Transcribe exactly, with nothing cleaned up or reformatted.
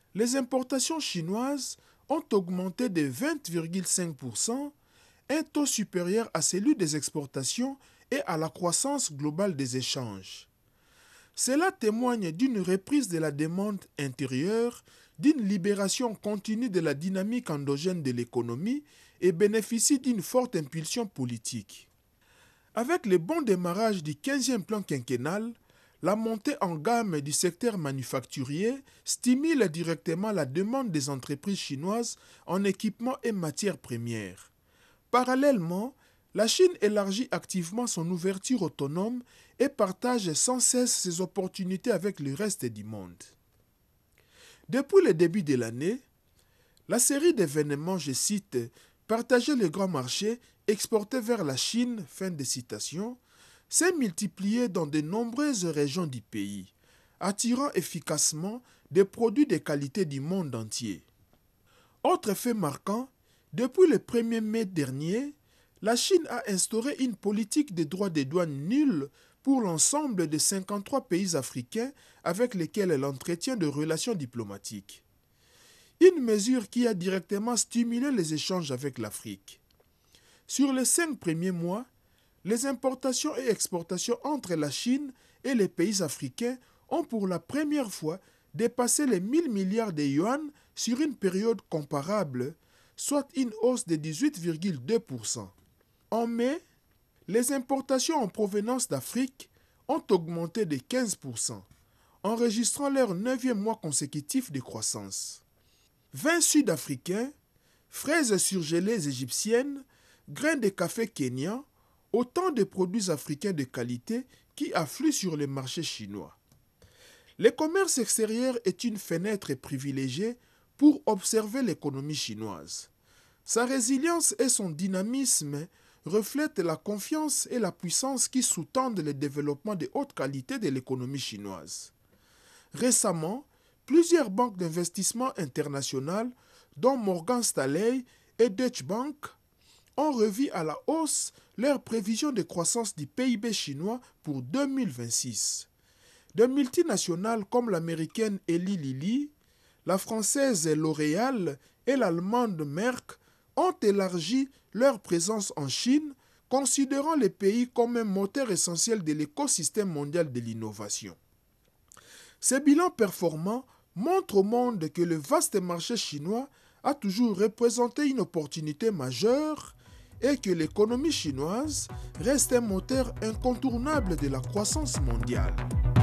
les importations chinoises ont augmenté de vingt virgule cinq pour cent, un taux supérieur à celui des exportations et à la croissance globale des échanges. Cela témoigne d'une reprise de la demande intérieure, d'une libération continue de la dynamique endogène de l'économie et bénéficie d'une forte impulsion politique. Avec le bon démarrage du quinzième plan quinquennal, la montée en gamme du secteur manufacturier stimule directement la demande des entreprises chinoises en équipements et matières premières. Parallèlement, la Chine élargit activement son ouverture autonome et partage sans cesse ses opportunités avec le reste du monde. Depuis le début de l'année, la série d'événements, je cite, « partager le grand marché, exporter vers la Chine », fin de citation, s'est multipliée dans de nombreuses régions du pays, attirant efficacement des produits de qualité du monde entier. Autre fait marquant, depuis le premier mai dernier, la Chine a instauré une politique de droits de douane nulle pour l'ensemble des cinquante-trois pays africains avec lesquels elle entretient des relations diplomatiques. Une mesure qui a directement stimulé les échanges avec l'Afrique. Sur les cinq premiers mois, les importations et exportations entre la Chine et les pays africains ont pour la première fois dépassé les mille milliards de yuan sur une période comparable, soit une hausse de dix-huit virgule deux pour cent. En mai, les importations en provenance d'Afrique ont augmenté de quinze pour cent, enregistrant leur neuvième mois consécutif de croissance. Vins sud-africains, fraises surgelées égyptiennes, grains de café kenyans, autant de produits africains de qualité qui affluent sur les marchés chinois. Le commerce extérieur est une fenêtre privilégiée pour observer l'économie chinoise. Sa résilience et son dynamisme reflètent la confiance et la puissance qui sous-tendent le développement de haute qualité de l'économie chinoise. Récemment, plusieurs banques d'investissement internationales, dont Morgan Stanley et Deutsche Bank, ont revu à la hausse leurs prévisions de croissance du P I B chinois pour deux mille vingt-six. Des multinationales comme l'américaine Eli Lilly, la française L'Oréal et l'allemande Merck ont élargi leur présence en Chine, considérant le pays comme un moteur essentiel de l'écosystème mondial de l'innovation. Ces bilans performants montrent au monde que le vaste marché chinois a toujours représenté une opportunité majeure et que l'économie chinoise reste un moteur incontournable de la croissance mondiale.